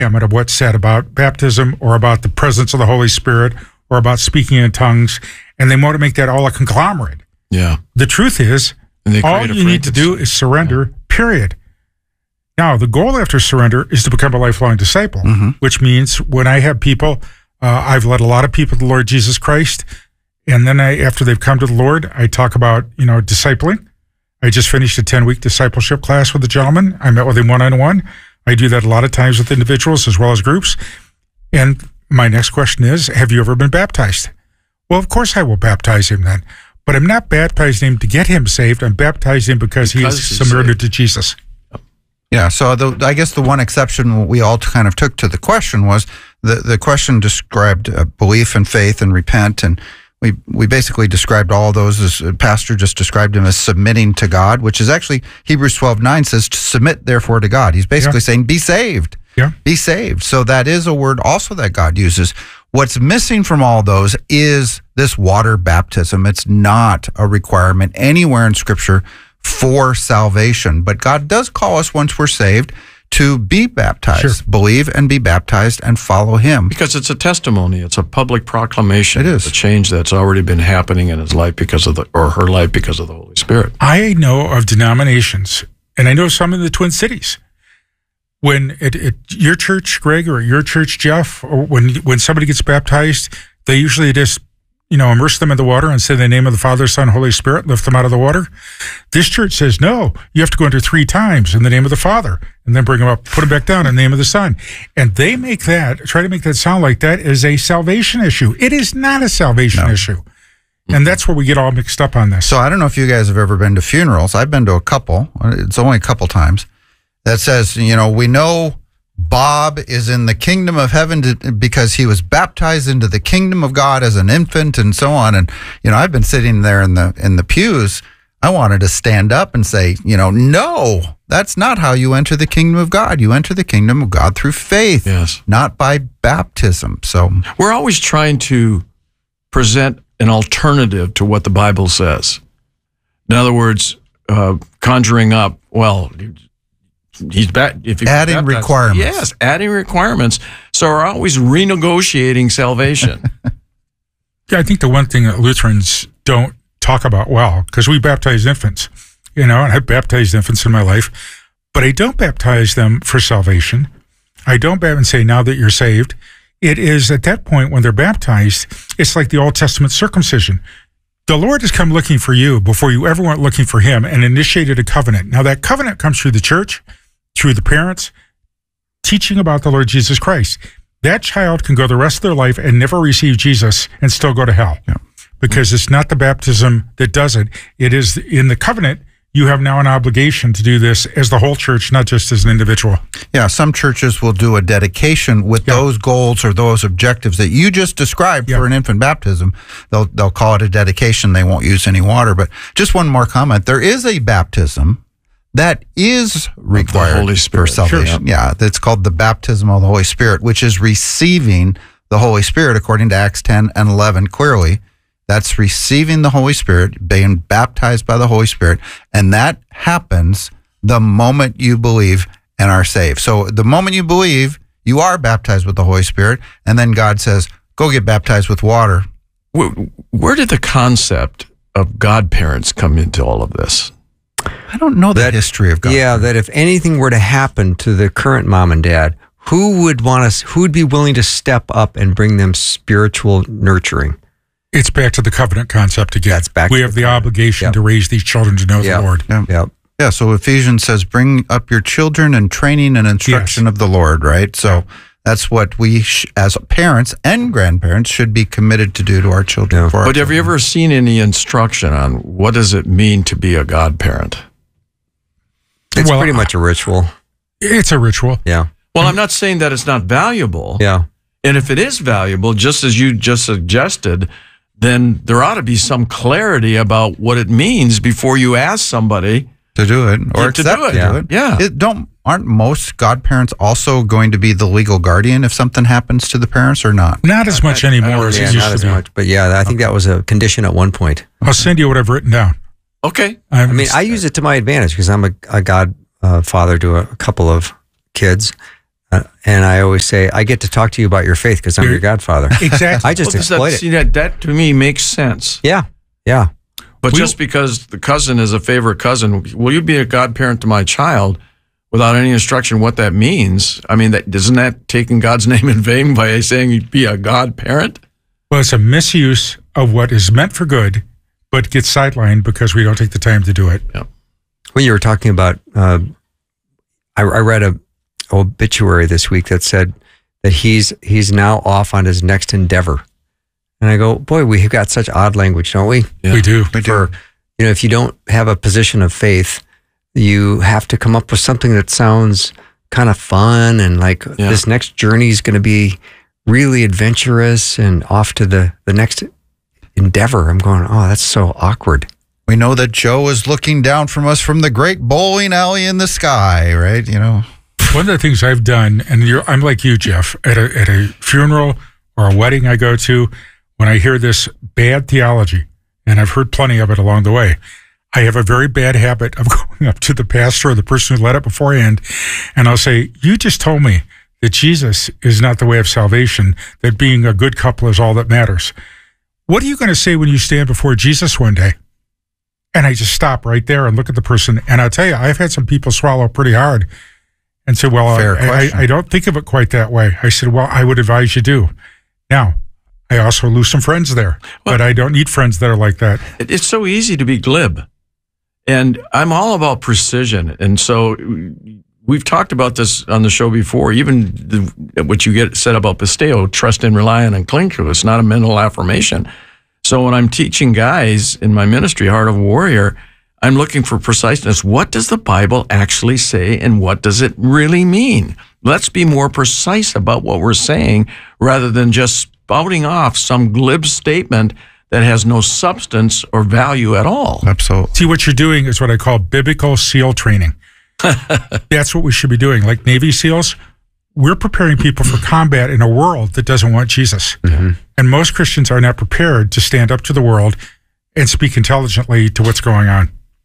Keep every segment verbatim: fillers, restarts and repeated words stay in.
gamut of what's said about baptism or about the presence of the Holy Spirit or about speaking in tongues, and they want to make that all a conglomerate. Yeah. The truth is, all you need to do is surrender, yeah. period. Now, the goal after surrender is to become a lifelong disciple, mm-hmm. which means when I have people, uh, I've led a lot of people to the Lord Jesus Christ, and then I, after they've come to the Lord, I talk about, you know, discipling. I just finished a ten-week discipleship class with a gentleman. I met with him one-on-one. I do that a lot of times with individuals as well as groups. And my next question is, have you ever been baptized? Well, of course I will baptize him then. But I'm not baptizing him to get him saved. I'm baptizing him because, because he is submitted to Jesus. Yeah, so the, I guess the one exception we all kind of took to the question was the, the question described uh, belief and faith and repent, and we we basically described all those as uh, Pastor just described them as submitting to God, which is actually Hebrews twelve nine says to submit therefore to God. He's basically yeah. saying be saved, yeah. be saved. So that is a word also that God uses. What's missing from all those is this water baptism. It's not a requirement anywhere in Scripture for salvation, but God does call us once we're saved to be baptized, sure. believe and be baptized and follow Him. Because it's a testimony, it's a public proclamation. It is. Of the change that's already been happening in his life because of the, or her life because of the Holy Spirit. I know of denominations, and I know some in the Twin Cities. When at, at your church, Greg, or at your church, Jeff, or when when somebody gets baptized, they usually just, you know, immerse them in the water and say the name of the Father, Son, Holy Spirit, lift them out of the water. This church says, no, you have to go under three times in the name of the Father, and then bring them up, put them back down in the name of the Son. And they make that, try to make that sound like that is a salvation issue. It is not a salvation no. issue. And that's where we get all mixed up on this. So I don't know if you guys have ever been to funerals. I've been to a couple. It's only a couple times. That says, you know, we know Bob is in the kingdom of heaven to, because he was baptized into the kingdom of God as an infant and so on. And, you know, I've been sitting there in the in the pews. I wanted to stand up and say, you know, no, that's not how you enter the kingdom of God. You enter the kingdom of God through faith, yes. not by baptism. So we're always trying to present an alternative to what the Bible says. In other words, uh, conjuring up, well, he's back. If he adding baptized, requirements. Yes, adding requirements. So we're always renegotiating salvation. Yeah, I think the one thing that Lutherans don't talk about well, because we baptize infants, you know, and I've baptized infants in my life, but I don't baptize them for salvation. I don't baptize and say, now that you're saved. It is at that point when they're baptized, it's like the Old Testament circumcision. The Lord has come looking for you before you ever went looking for Him and initiated a covenant. Now, that covenant comes through the church, through the parents, teaching about the Lord Jesus Christ. That child can go the rest of their life and never receive Jesus and still go to hell. Yeah. Because it's not the baptism that does it. It is in the covenant. You have now an obligation to do this as the whole church, not just as an individual. Yeah, some churches will do a dedication with yeah. those goals or those objectives that you just described yeah. for an infant baptism. They'll they'll call it a dedication. They won't use any water. But just one more comment. There is a baptism that is required Holy Spirit. for salvation. Sure. Yeah, that's called the baptism of the Holy Spirit, which is receiving the Holy Spirit according to Acts ten and eleven clearly. That's receiving the Holy Spirit, being baptized by the Holy Spirit, and that happens the moment you believe and are saved. So the moment you believe, you are baptized with the Holy Spirit, and then God says, go get baptized with water. Where, where did the concept of godparents come into all of this? I don't know the that, history of God. Yeah, that if anything were to happen to the current mom and dad, who would want us? Who would be willing to step up and bring them spiritual nurturing? It's back to the covenant concept again. That's back we to have the the obligation yep. to raise these children to know yep. the Lord. Yeah. Yep. Yeah, so Ephesians says, bring up your children in training and instruction yes. of the Lord, right? So that's what we, sh- as parents and grandparents, should be committed to do to our children. Yeah. For our but have children. you ever seen any instruction on what does it mean to be a godparent? It's well, pretty much a ritual. It's a ritual. Yeah. Well, I'm not saying that it's not valuable. Yeah. And if it is valuable, just as you just suggested, then there ought to be some clarity about what it means before you ask somebody to do it or to, to accept do it. to Yeah. do it. Yeah. It don't aren't most godparents also going to be the legal guardian if something happens to the parents or not? Not as much I- I anymore don't- as Yeah, it used not to as be. much. But yeah, I think that was a condition at one point. I'll send you what I've written down. Okay. I'm, I mean, I use it to my advantage because I'm a, a godfather uh, to a, a couple of kids. Uh, and I always say, I get to talk to you about your faith because I'm your godfather. Exactly. I just well, exploit that, it. See, that, that to me makes sense. Yeah, yeah. But We- just because the cousin is a favorite cousin, will you be a godparent to my child without any instruction what that means? I mean, that, isn't that taking God's name in vain by saying you'd be a godparent? Well, it's a misuse of what is meant for good, but gets sidelined because we don't take the time to do it. Yeah. When you were talking about, uh, I, I read a obituary this week that said that he's he's now off on his next endeavor, and I go, boy, we've got such odd language, don't we? Yeah. We do. We do. For, you know, if you don't have a position of faith, you have to come up with something that sounds kind of fun and like Yeah. this next journey is going to be really adventurous and off to the the next endeavor. I'm going, oh, that's so awkward. We know that Joe is looking down from us from the great bowling alley in the sky, right? You know, One of the things I've done, and you're, I'm like you, Jeff, at a, at a funeral or a wedding I go to, when I hear this bad theology, and I've heard plenty of it along the way, I have a very bad habit of going up to the pastor or the person who led it beforehand, and I'll say, you just told me that Jesus is not the way of salvation, that being a good couple is all that matters. What are you going to say when you stand before Jesus one day? And I just stop right there and look at the person. And I'll tell you, I've had some people swallow pretty hard and say, well, Fair I, question. I, I don't think of it quite that way. I said, well, I would advise you do. Now, I also lose some friends there, Well- but I don't need friends that are like that. It- It's so easy to be glib. And I'm all about precision. And so we've talked about this on the show before, even the, what you get said about pisteo, trust and rely on and cling to. It's not a mental affirmation. So when I'm teaching guys in my ministry, Heart of a Warrior, I'm looking for preciseness. What does the Bible actually say and what does it really mean? Let's be more precise about what we're saying rather than just spouting off some glib statement that has no substance or value at all. absolutely. See, what you're doing is what I call biblical SEAL training. That's what we should be doing. Like Navy SEALs, we're preparing people for combat in a world that doesn't want Jesus. Mm-hmm. And most Christians are not prepared to stand up to the world and speak intelligently to what's going on.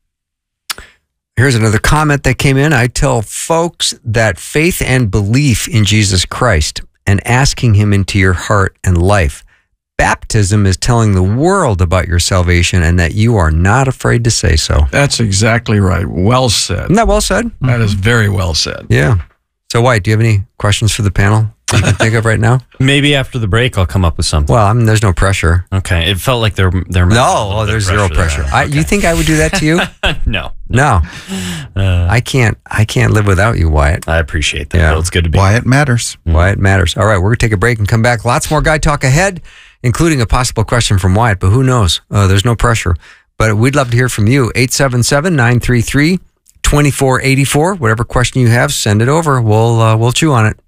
Here's another comment that came in. I tell folks that faith and belief in Jesus Christ and asking him into your heart and life. Baptism is telling the world about your salvation and that you are not afraid to say so. That's exactly right. Well said. Isn't that well said? That is very well said. Yeah. So, White, do you have any questions for the panel that you can think of right now? Maybe after the break, I'll come up with something. Well, I mean, there's no pressure. Okay. It felt like there there might be a No, little oh, bit there's of zero pressure. there. I, you think I would do that to you? No. No, Uh, I can't. I can't live without you, Wyatt. I appreciate that. Yeah. Well, it's good to be. Why it matters. Wyatt matters. All right, we're going to take a break and come back. Lots more Guy Talk ahead, including a possible question from Wyatt, but who knows? Uh, there's no pressure. But we'd love to hear from you. eight seven seven, nine three three, two four eight four. Whatever question you have, send it over. We'll uh, we'll chew on it.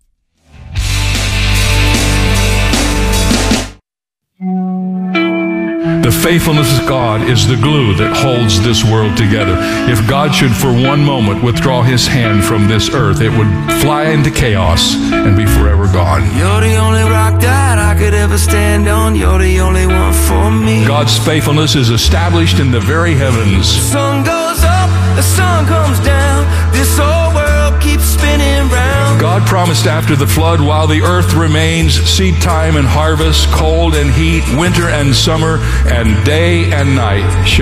The faithfulness of God is the glue that holds this world together. If God should for one moment withdraw his hand from this earth, it would fly into chaos and be forever gone. You're the only rock that I could ever stand on. You're the only one for me. God's faithfulness is established in the very heavens. The sun goes up, the sun comes down. This whole world keeps spinning round. God promised after the flood, while the earth remains, seed time and harvest, cold and heat, winter and summer, and day and night